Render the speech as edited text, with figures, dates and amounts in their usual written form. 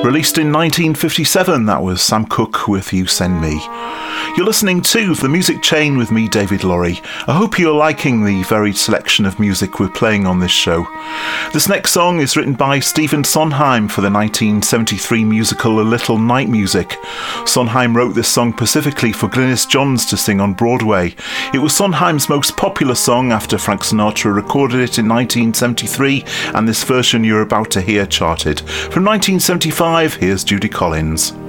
Released in 1957, that was Sam Cooke with You Send Me. You're listening to The Music Chain with me, David Lorry. I hope you're liking the varied selection of music we're playing on this show. This next song is written by Stephen Sondheim for the 1973 musical A Little Night Music. Sondheim wrote this song specifically for Glynis Johns to sing on Broadway. It was Sondheim's most popular song after Frank Sinatra recorded it in 1973, and this version you're about to hear charted. From 1975, here's Judy Collins.